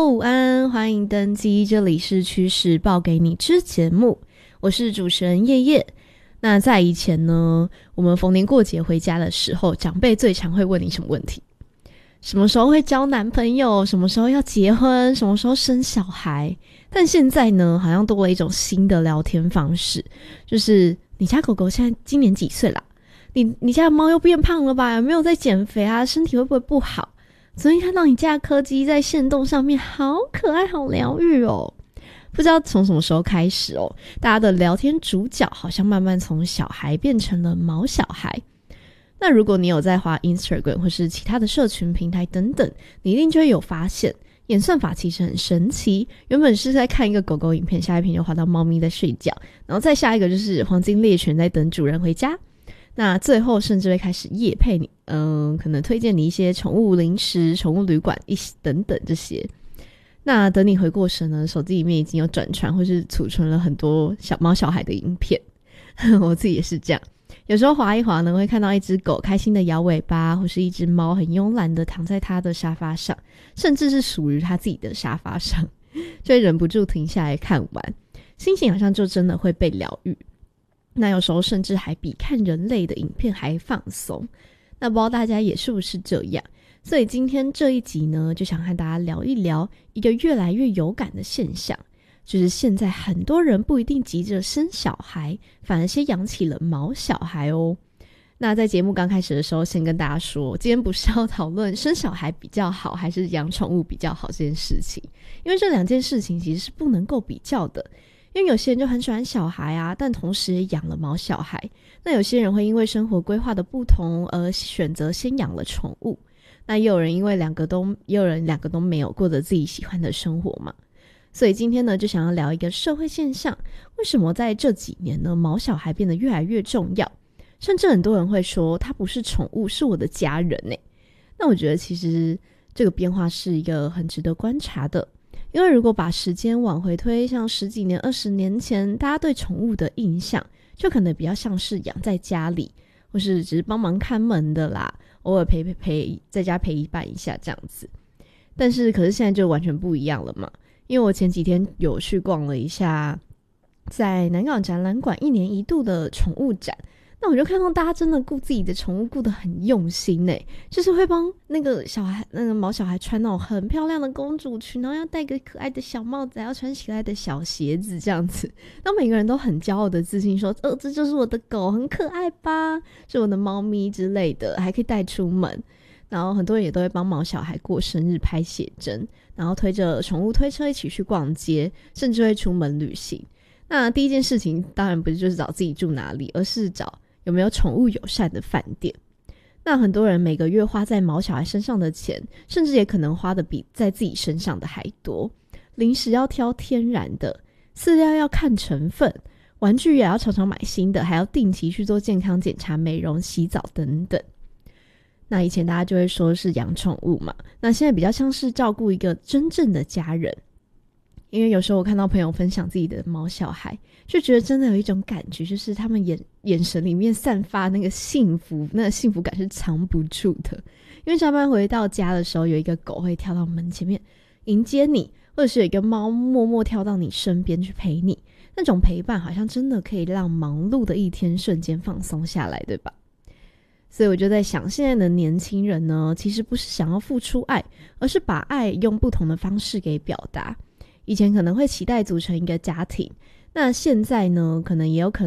午安，欢迎登机，这里是趋势报给你知节目，我是主持人叶叶。那在以前呢，我们逢年过节回家的时候，长辈最常会问你什么问题？什么时候会交男朋友？什么时候要结婚？什么时候生小孩？但现在呢，好像多了一种新的聊天方式，就是你家狗狗现在今年几岁啦？你家的猫又变胖了吧？有没有在减肥啊？身体会不会不好？昨天看到你家的柯基在限动上面，好可爱，好疗愈哦。不知道从什么时候开始哦，大家的聊天主角好像慢慢从小孩变成了毛小孩。那如果你有在滑 Instagram 或是其他的社群平台等等，你一定就会有发现，演算法其实很神奇。原本是在看一个狗狗影片，下一篇就滑到猫咪在睡觉，然后再下一个就是黄金猎犬在等主人回家。那最后甚至会开始业配你，可能推荐你一些宠物零食、宠物旅馆等等这些。那等你回过神呢，手机里面已经有转传或是储存了很多猫小孩的影片。我自己也是这样，有时候滑一滑呢，会看到一只狗开心的摇尾巴，或是一只猫很慵懒的躺在它的沙发上，甚至是属于它自己的沙发上，就会忍不住停下来看完，心情好像就真的会被疗愈。那有时候甚至还比看人类的影片还放松。那不知道大家也是不是这样？所以今天这一集呢，就想和大家聊一聊一个越来越有感的现象，就是现在很多人不一定急着生小孩，反而先养起了毛小孩哦。那在节目刚开始的时候，先跟大家说，今天不是要讨论生小孩比较好还是养宠物比较好这件事情，因为这两件事情其实是不能够比较的。因为有些人就很喜欢小孩啊，但同时也养了毛小孩。那有些人会因为生活规划的不同而选择先养了宠物。那也有人两个都没有过着自己喜欢的生活嘛。所以今天呢，就想要聊一个社会现象，为什么在这几年呢，毛小孩变得越来越重要？甚至很多人会说，它不是宠物，是我的家人欸。那我觉得其实这个变化是一个很值得观察的。因为如果把时间往回推，像10几年、20年前，大家对宠物的印象就可能比较像是养在家里，或是只是帮忙看门的啦，偶尔在家陪伴一下这样子。但是可是现在就完全不一样了嘛，因为我前几天有去逛了一下在南港展览馆1年1度的宠物展，那我就看到大家真的顾自己的宠物顾得很用心欸，就是会帮那个毛小孩穿那种很漂亮的公主裙，然后要戴个可爱的小帽子，还要穿可爱的小鞋子这样子。那每个人都很骄傲的自信说，这就是我的狗，很可爱吧，是我的猫咪之类的，还可以带出门。然后很多人也都会帮毛小孩过生日拍写真，然后推着宠物推车一起去逛街，甚至会出门旅行。那第一件事情当然不是就是找自己住哪里，而是找有没有宠物友善的饭店。那很多人每个月花在毛小孩身上的钱，甚至也可能花的比在自己身上的还多。零食要挑天然的，饲料要看成分，玩具也要常常买新的，还要定期去做健康检查、美容、洗澡等等。那以前大家就会说是养宠物嘛，那现在比较像是照顾一个真正的家人。因为有时候我看到朋友分享自己的毛小孩，就觉得真的有一种感觉，就是他们眼神里面散发那个幸福，那个幸福感是藏不住的。因为上班回到家的时候，有一个狗会跳到门前面迎接你，或者是有一个猫默默跳到你身边去陪你，那种陪伴好像真的可以让忙碌的一天瞬间放松下来，对吧？所以我就在想，现在的年轻人呢，其实不是想要付出爱，而是把爱用不同的方式给表达。以前可能会期待组成一个家庭，那现在呢，可能也有可能